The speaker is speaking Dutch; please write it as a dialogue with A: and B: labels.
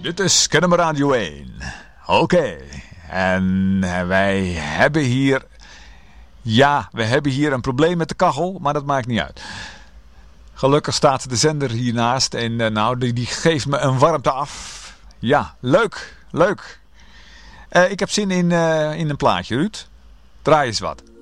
A: Dit is Kennemer Radio 1. Oké. En wij hebben hier... Ja, we hebben hier een probleem met de kachel, maar dat maakt niet uit. Gelukkig staat de zender hiernaast en die geeft me een warmte af. Ja, leuk. Ik heb zin in een plaatje, Ruud. Draai eens wat.